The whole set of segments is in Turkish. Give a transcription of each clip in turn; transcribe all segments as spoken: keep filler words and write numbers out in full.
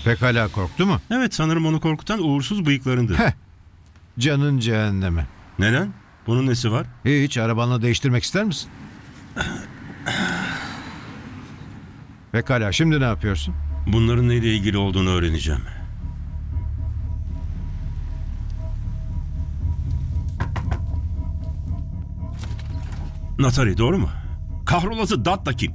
Pekala, korktu mu? Evet, sanırım onu korkutan uğursuz bıyıklarındı. Heh. Canın cehenneme. Neden? Bunun nesi var? Hiç arabanla değiştirmek ister misin? Pekala, şimdi ne yapıyorsun? Bunların neyle ilgili olduğunu öğreneceğim. Natari, doğru mu? Kahrolası Datta kim?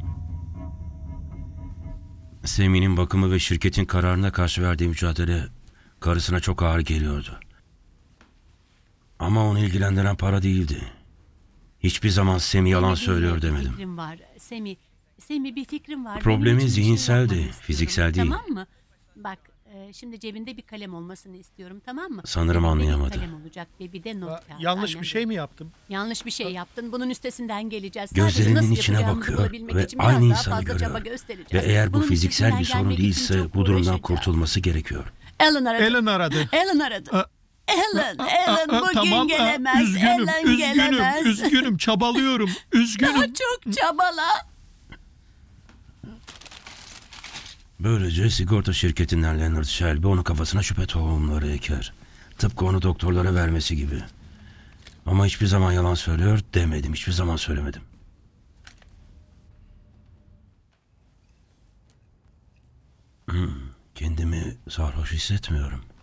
Semi'nin bakımı ve şirketin kararına karşı verdiği mücadele karısına çok ağır geliyordu. Ama onu ilgilendiren para değildi. Hiçbir zaman Semi yalan Semi, söylüyor bir demedim. fikrim var. Semi, Semi bir fikrim var. Problemi Benim için bir şey zihinseldi, yapmanı istiyorum. fiziksel değil. Tamam mı? Bak, e, şimdi cebinde bir kalem olmasını istiyorum, tamam mı? Sanırım Cebinde anlayamadı. Bir kalem olacak ve bir de not Ya, kağıdı. yanlış Aynen bir şey böyle. mi yaptım? Yanlış bir şey yaptın. Bunun üstesinden geleceğiz. Sadece Gözlerinin nasıl içine yapacağımızı bakıyor bulabilmek ve için biraz aynı daha insanı fazla çaba görüyor. Ve göstereceğiz. eğer bu Bunun fiziksel bir üstesinden sorun gelmek için değilse çok bu durumdan uğraşacağız. kurtulması gerekiyor. Alan aradı. Alan aradı. Alan aradı. A- Alan, Aa, Alan aa, bugün tamam, aa, gelemez. Üzgünüm, Alan üzgünüm, gelemez. üzgünüm, çabalıyorum, Daha üzgünüm. çok çabala. Böylece sigorta şirketinden Leonard Shelby onun kafasına şüphe tohumları eker. Tıpkı onu doktorlara vermesi gibi. Ama hiçbir zaman yalan söylüyor demedim. Hiçbir zaman söylemedim. Hmm, kendimi sarhoş hissetmiyorum.